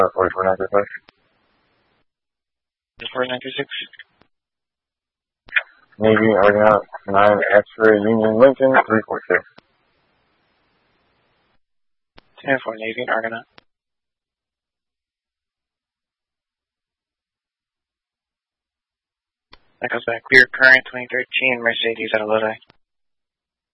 4496. 4936. Navy Argonaut 9 X-ray Union Lincoln 346. 10-4 Navy Argonaut. That goes back. Clear current 2013 Mercedes out of Lodi.